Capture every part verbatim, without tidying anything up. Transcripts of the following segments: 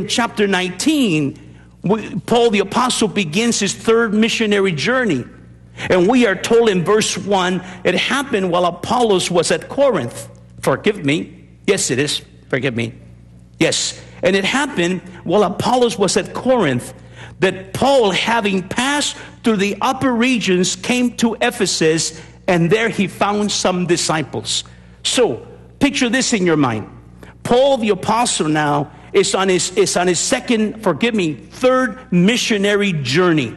in chapter nineteen, we, Paul the Apostle begins his third missionary journey. And we are told in verse one, it happened while Apollos was at Corinth. Forgive me. Yes, it is. Forgive me. Yes. And it happened while Apollos was at Corinth that Paul, having passed through the upper regions, came to Ephesus, and there he found some disciples. So, picture this in your mind. Paul the Apostle now is on his, is on his second, forgive me, third missionary journey.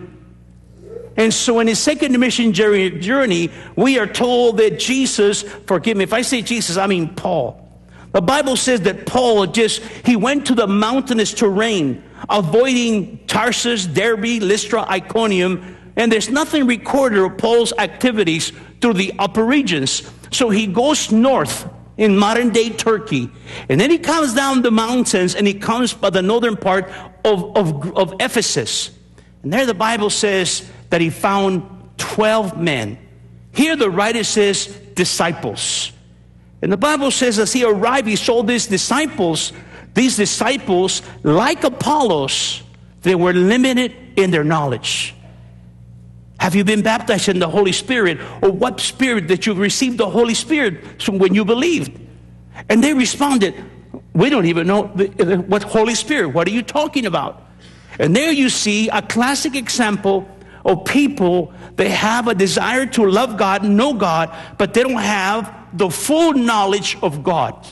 And so in his second mission journey, we are told that Jesus, forgive me, if I say Jesus, I mean Paul. The Bible says that Paul just, he went to the mountainous terrain, avoiding Tarsus, Derbe, Lystra, Iconium, and there's nothing recorded of Paul's activities through the upper regions. So he goes north in modern-day Turkey, and then he comes down the mountains, and he comes by the northern part of, of, of Ephesus. And there the Bible says that he found twelve men. Here the writer says disciples. And the Bible says as he arrived, he saw these disciples. These disciples, like Apollos, they were limited in their knowledge. Have you been baptized in the Holy Spirit? Or what spirit did you receive the Holy Spirit when you believed? And they responded, we don't even know what Holy Spirit, what are you talking about? And there you see a classic example of people, they have a desire to love God, know God, but they don't have the full knowledge of God.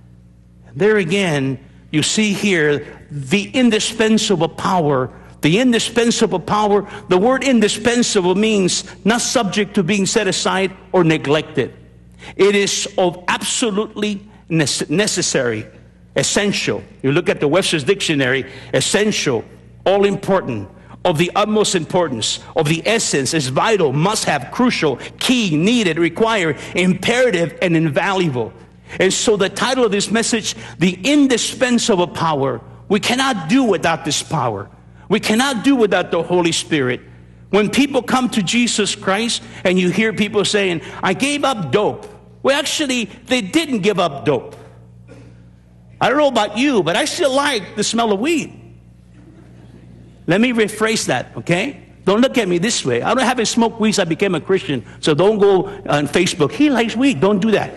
There again, you see here the indispensable power. The indispensable power, the word indispensable means not subject to being set aside or neglected. It is of absolutely necessary, essential. You look at the Webster's Dictionary, essential, all important, of the utmost importance, of the essence, is vital, must have, crucial, key, needed, required, imperative, and invaluable. And so the title of this message, the indispensable power. We cannot do without this power. We cannot do without the Holy Spirit. When people come to Jesus Christ and you hear people saying, I gave up dope. Well, actually, they didn't give up dope. I don't know about you, but I still like the smell of weed. Let me rephrase that, okay? Don't look at me this way. I don't haven't smoked weed since I became a Christian, so don't go on Facebook. He likes weed. Don't do that.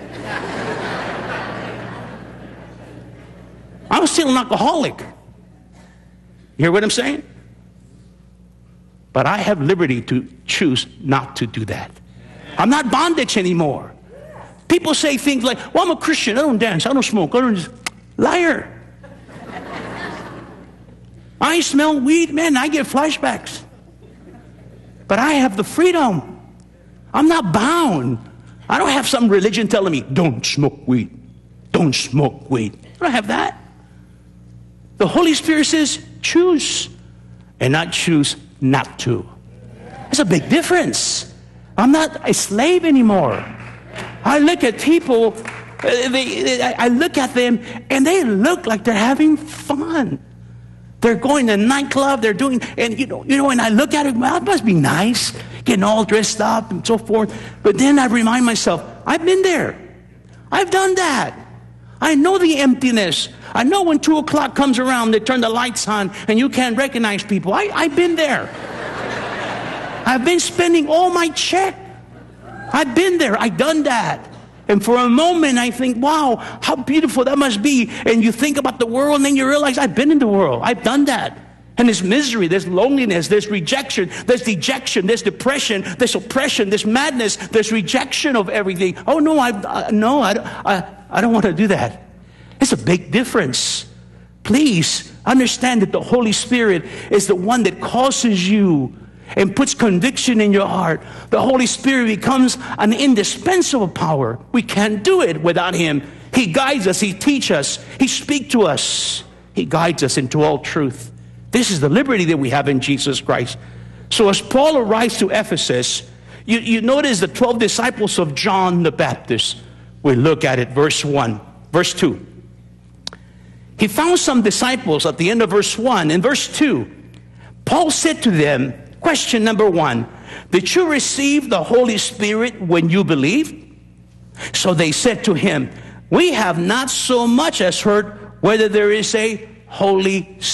I'm still an alcoholic. You hear what I'm saying? But I have liberty to choose not to do that. I'm not bondage anymore. People say things like, well, I'm a Christian. I don't dance. I don't smoke. I don't just... Liar. I smell weed, man, I get flashbacks. But I have the freedom. I'm not bound. I don't have some religion telling me, don't smoke weed. Don't smoke weed. I don't have that. The Holy Spirit says, choose, and not choose not to. There's a big difference. I'm not a slave anymore. I look at people, they, they, I look at them, and they look like they're having fun. They're going to a nightclub, they're doing, and you know, you know, and I look at it, well, it must be nice, getting all dressed up and so forth. But then I remind myself, I've been there. I've done that. I know the emptiness. I know when two o'clock comes around, they turn the lights on and you can't recognize people. I, I've been there. I've been spending all my check. I've been there. I've done that. And for a moment, I think, wow, how beautiful that must be. And you think about the world, and then you realize, I've been in the world. I've done that. And there's misery, there's loneliness, there's rejection, there's dejection, there's depression, there's oppression, there's madness, there's rejection of everything. Oh, no, I, uh, no, I, I, I don't want to do that. It's a big difference. Please understand that the Holy Spirit is the one that causes you and puts conviction in your heart. The Holy Spirit becomes an indispensable power. We can't do it without Him. He guides us. He teaches us. He speaks to us. He guides us into all truth. This is the liberty that we have in Jesus Christ. So as Paul arrives to Ephesus, you, you notice the twelve disciples of John the Baptist. We look at it, verse one, verse two. He found some disciples at the end of verse one. In verse two, Paul said to them, question number one, did you receive the Holy Spirit when you believed? So they said to him, we have not so much as heard whether there is a Holy Spirit.